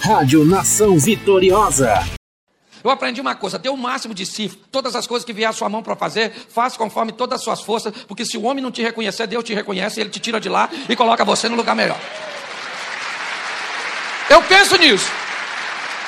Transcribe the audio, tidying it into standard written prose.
Rádio Nação Vitoriosa. Eu aprendi uma coisa: dê o máximo de si. Todas as coisas que vier à sua mão para fazer, faça conforme todas as suas forças, porque se o homem não te reconhecer, Deus te reconhece, ele te tira de lá e coloca você no lugar melhor. Eu penso nisso.